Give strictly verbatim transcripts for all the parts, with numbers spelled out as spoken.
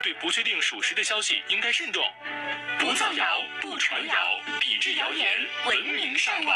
对不确定属实的消息应该慎重，不造谣，不传谣，抵制谣言，文明上网。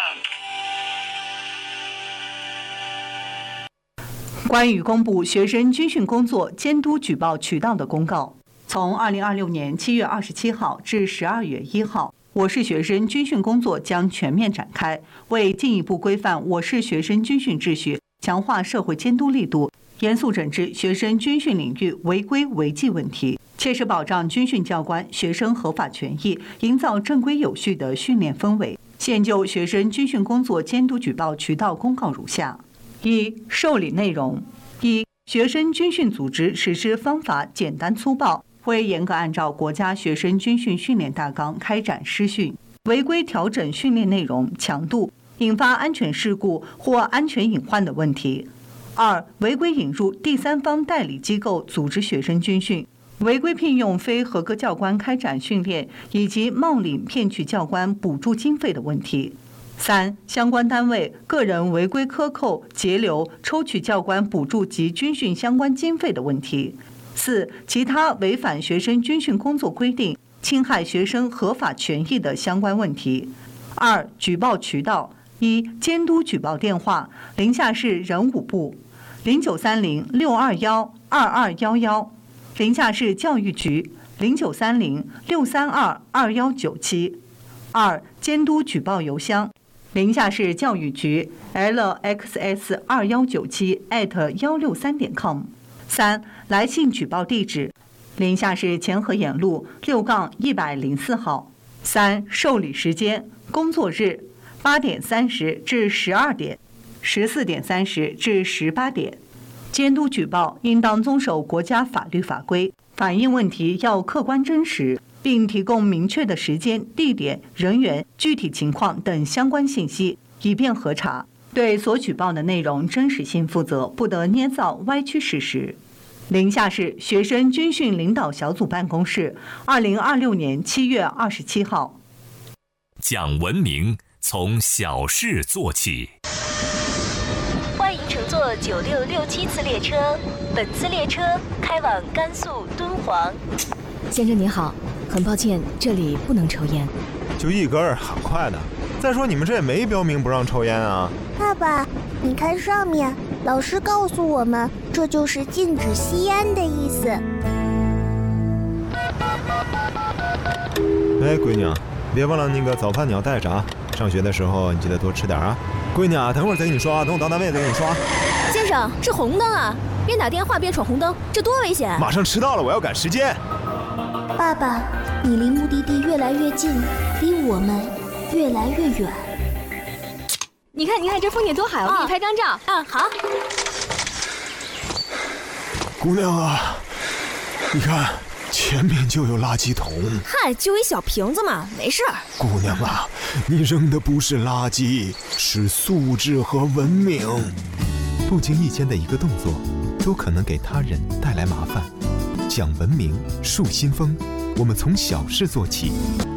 关于公布学生军训工作监督举报渠道的公告，从二零二六年七月二十七号至十二月一号，我市学生军训工作将全面展开。为进一步规范我市学生军训秩序，强化社会监督力度，严肃整治学生军训领域违规违纪问题，切实保障军训教官、学生合法权益，营造正规有序的训练氛围。现就学生军训工作监督举报渠道公告如下：一、受理内容。一、学生军训组织实施方法简单粗暴，会严格按照国家学生军训训练大纲开展施训，违规调整训练内容、强度，引发安全事故或安全隐患的问题。二、违规引入第三方代理机构组织学生军训，违规聘用非合格教官开展训练，以及冒领骗取教官补助经费的问题。三、相关单位、个人违规克扣、截留、抽取教官补助及军训相关经费的问题。四、其他违反学生军训工作规定、侵害学生合法权益的相关问题。二、举报渠道：一、监督举报电话：临夏市人武部零九三零六二幺二二幺幺，临夏市教育局零九三零六三二二幺九七。二、监督举报邮箱：临夏市教育局 l x s 二幺九七 at 幺六三点 com。三、来信举报地址：临夏市前河沿路六杠一百零四号。三、受理时间：工作日八点三十至十二点，十四点三十至十八点。监督举报应当遵守国家法律法规，反映问题要客观真实，并提供明确的时间、地点、人员、具体情况等相关信息，以便核查。对所举报的内容真实性负责，不得捏造歪曲事实。临夏市学生军训领导小组办公室，二零二六年七月二十七号。 讲文明，从小事做起。 欢迎乘坐九六六七次列车，本次列车开往甘肃敦煌。 先生您好，很抱歉，这里不能抽烟。 就一根儿，很快的。再说你们这也没标明不让抽烟啊。 爸爸，你看上面，老师告诉我们，这就是禁止吸烟的意思。 哎，闺女，别忘了那个早饭你要带着啊。上学的时候你记得多吃点啊。闺女啊，等会儿再给你刷，等我到单位再给你刷。 先生，是红灯啊，边打电话边闯红灯，这多危险！ 马上迟到了，我要赶时间。 爸爸，你离目的地越来越近，离我们越来越远。 你看，你看这风景多好，我给你拍张照。 啊，好。 姑娘啊，你看前面就有垃圾桶。 嗨，就一小瓶子嘛，没事儿。 姑娘啊，你扔的不是垃圾，是素质和文明。不经意间的一个动作，都可能给他人带来麻烦。讲文明，树新风，我们从小事做起。